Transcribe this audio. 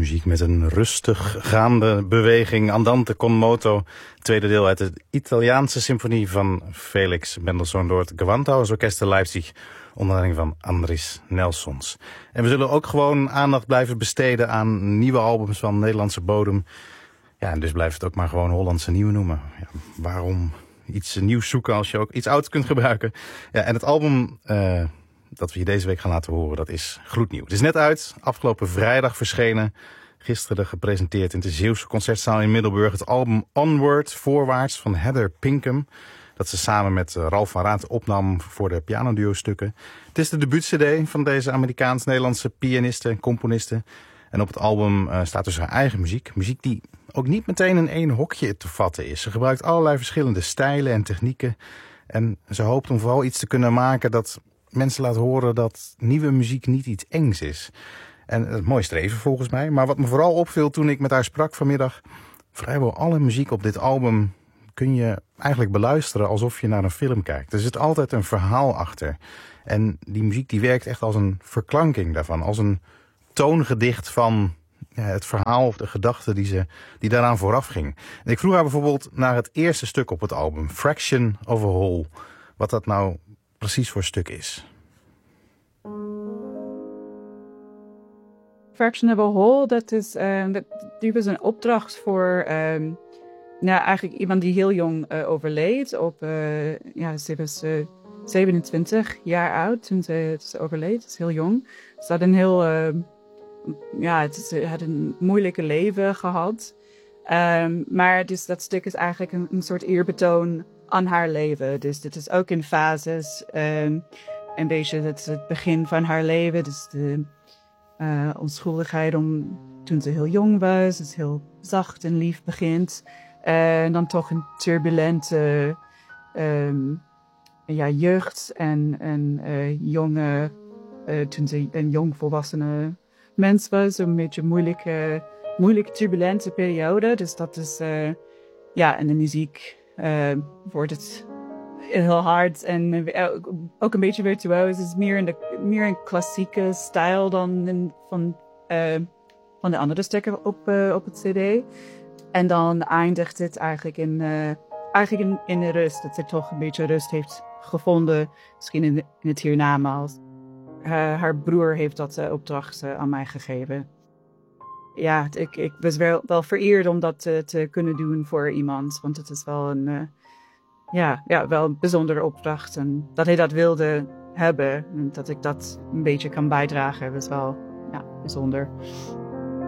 Muziek met een rustig gaande beweging. Andante con moto, tweede deel uit de Italiaanse symfonie van Felix Mendelssohn door het Gewandhauers Orkest te Leipzig, onder leiding van Andris Nelsons. En we zullen ook gewoon aandacht blijven besteden aan nieuwe albums van Nederlandse bodem. Ja, en dus blijft het ook maar gewoon Hollandse nieuwe noemen. Ja, waarom iets nieuws zoeken als je ook iets ouds kunt gebruiken? Ja, en het album dat we je deze week gaan laten horen, dat is gloednieuw. Het is net uit, afgelopen vrijdag verschenen. Gisteren gepresenteerd in de Zeeuwse Concertzaal in Middelburg. Het album Onward, Voorwaarts van Heather Pinkham. Dat ze samen met Ralf van Raat opnam voor de pianoduo-stukken. Het is de debuut-cd van deze Amerikaans-Nederlandse pianiste en componiste. En op het album staat dus haar eigen muziek. Muziek die ook niet meteen in één hokje te vatten is. Ze gebruikt allerlei verschillende stijlen en technieken. En ze hoopt om vooral iets te kunnen maken dat mensen laat horen dat nieuwe muziek niet iets engs is. En dat is een mooi streven volgens mij. Maar wat me vooral opviel toen ik met haar sprak vanmiddag, vrijwel alle muziek op dit album kun je eigenlijk beluisteren alsof je naar een film kijkt. Er zit altijd een verhaal achter. En die muziek die werkt echt als een verklanking daarvan. Als een toongedicht van het verhaal of de gedachte die daaraan vooraf ging. En ik vroeg haar bijvoorbeeld naar het eerste stuk op het album, Fraction of a Whole. Wat dat nou precies voor stuk is. Fraction of a Whole, die was een opdracht voor eigenlijk iemand die heel jong overleed. Ze was 27 jaar oud toen ze overleed. Dat is heel jong. Ze had had een moeilijke leven gehad. Maar dus dat stuk is eigenlijk een soort eerbetoon aan haar leven. Dus dit is ook in fases. Een beetje het begin van haar leven. Dus de onschuldigheid toen ze heel jong was. Het heel zacht en lief begint. En dan toch een turbulente jeugd en jonge, toen ze een jong volwassene mens was. Een beetje moeilijke turbulente periode. Dus dat is, en de muziek wordt het heel hard en ook een beetje virtuoos. Het is meer een klassieke stijl dan van de andere stukken op het cd. En dan eindigt het eigenlijk in de rust. Dat ze toch een beetje rust heeft gevonden. Misschien in het hiernamaals. Haar broer heeft dat opdracht aan mij gegeven. Ja, ik was wel vereerd om dat te kunnen doen voor iemand. Want het is wel wel een bijzondere opdracht. En dat hij dat wilde hebben. En dat ik dat een beetje kan bijdragen, was wel bijzonder.